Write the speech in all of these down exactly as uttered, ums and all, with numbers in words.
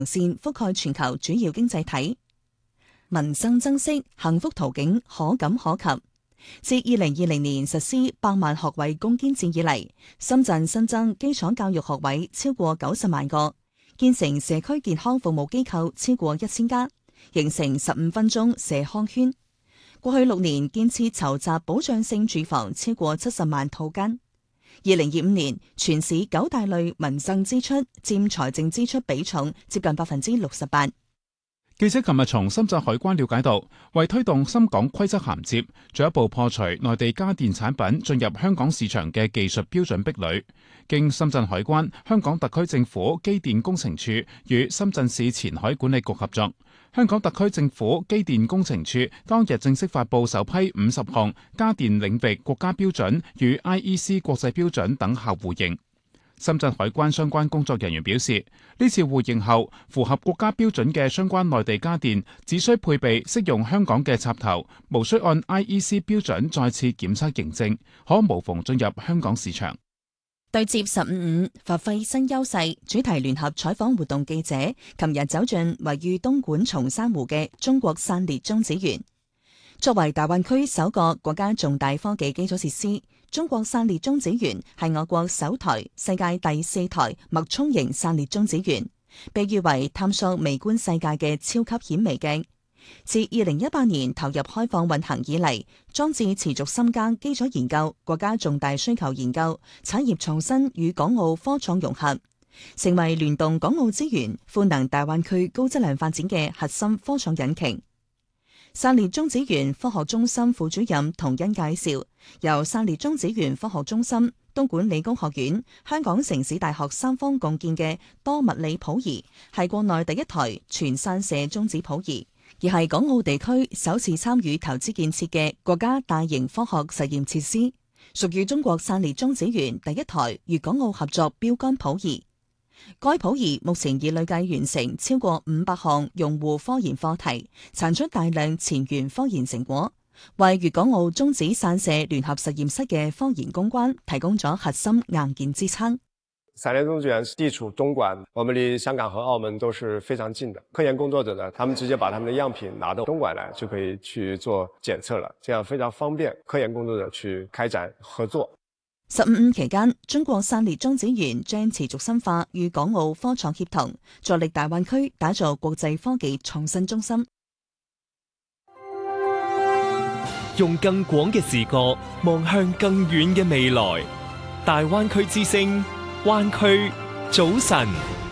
線覆蓋全球主要經濟體。民生增色，幸福途徑可感可及。自二零二零年實施百萬學位攻堅戰以嚟，深圳新增基礎教育學位超過九十萬個，建成社區健康服務機構超過一千家，形成十五分鐘社康圈。過去六年建設籌集保障性住房超過七十萬套間。二零二五年全市九大類民生支出佔財政支出比重接近百分之六十八。 記者琴日從深圳海關了解到，為推動深港規則銜接，進一步破除內地家電產品進入香港市場嘅技術標準壁壘，經深圳海關、香港特區政府機電工程處與深圳市前海管理局合作，香港特區政府機電工程處當日正式發布首批五十項家電領域國家標準與 I E C 國際標準等客戶認。深圳海關相關工作人員表示，呢次互認後，符合國家標準嘅相關內地家電只需配備適用香港嘅插頭，無需按 I E C 標準再次檢測認證，可無縫進入香港市場。 對接十五五，發揮新優勢主題聯合採訪活動記者，琴日走進位於東莞松山湖嘅中國散列中子園。作為大灣區首個國家重大科技基礎設施，中國散列中子園係我國首台、世界第四台脈衝型散列中子園，被譽為探索微觀世界嘅超級顯微鏡。自二零一八年投入開放運行以嚟，裝置持續深耕基礎研究、國家重大需求研究、產業創新與港澳科創融合，成為聯動港澳資源、賦能大灣區高質量發展嘅核心科創引擎。散列中子園科學中心副主任童欣介紹，由散列中子園科學中心、東莞理工學院、香港城市大學三方共建嘅多物理譜儀，係國內第一台全散射中子譜儀，而係港澳地區首次參與投資建設嘅國家大型科學實驗設施，屬於中國散列中子園第一台粵港澳合作標杆譜儀。該譜儀目前已累計完成超過五百項用戶科研課題，產出大量前沿科研成果，為粵港澳中子散射聯合實驗室嘅科研攻關提供咗核心硬件支撐。 散列中子園地處東莞，我們離香港和澳門都是非常近的。科研工作者呢，他們直接把他們的樣品拿到東莞來，就可以去做檢測了，這樣非常方便科研工作者去開展合作。 十五五期間，中國散列中子園將持續深化與港澳科創協同，助力大灣區打造國際科技創新中心。 用更廣嘅視角望向更遠嘅未來，大灣區之聲，灣區早晨。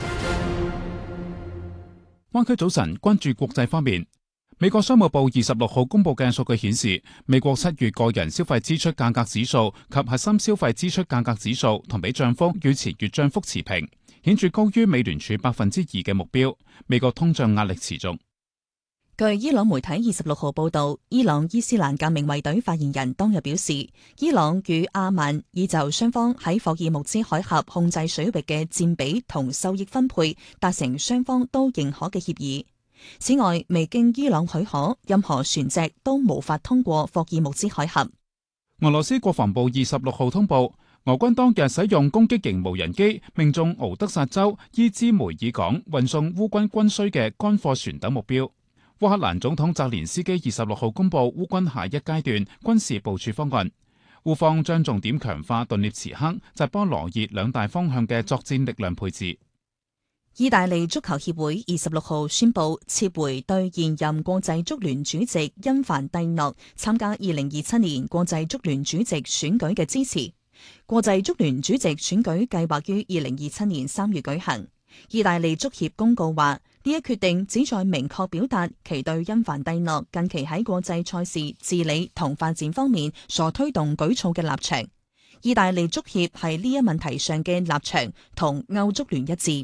灣區早晨關注國際方面。美國商務部二十六號公布嘅數據顯示，美國七月個人消費支出價格指數及核心消費支出價格指數同比漲幅與前月漲幅持平，顯著高於美聯儲百分之二嘅目標。美國通脹壓力持續。 據伊朗媒體二十六號報道，伊朗伊斯蘭革命衛隊發言人當日表示，伊朗與阿曼已就雙方喺霍爾木茲海峽控制水域嘅佔比同收益分配達成雙方都認可嘅協議。此外，未經伊朗許可，任何船隻都無法通過霍爾木茲海峽。 俄羅斯國防部二十六號通報，俄軍當日使用攻擊型無人機命中敖德薩州伊茲梅爾港運送烏軍軍需嘅乾貨船等目標。烏克蘭總統澤連斯基二十六號公布烏軍下一階段軍事部署方案，烏方將重點強化頓涅茨克、扎波羅熱兩大方向嘅作戰力量配置。 意大利足球協會二十六號宣布撤回對現任國際足聯主席因凡蒂諾參加二零二七年國際足聯主席選舉嘅支持。國際足聯主席選舉計劃於二零二七年三月舉行。意大利足協公告話，呢一決定旨在明確表達其對因凡蒂諾近期喺國際賽事治理同發展方面所推動舉措嘅立場。意大利足協喺呢一問題上嘅立場同歐足聯一致。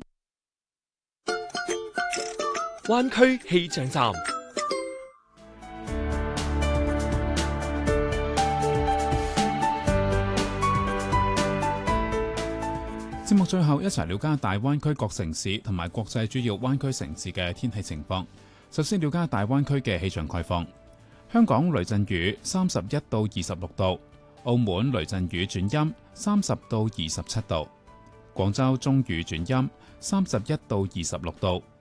灣區氣象站， 節目最後一齊了解大灣區各城市同埋國際主要灣區城市嘅天氣情況。首先了解大灣區嘅氣象概況。香港雷陣雨三十一到二十六度，澳門雷陣雨轉陰三十到二十七度，廣州中雨轉陰三十一到二十六度。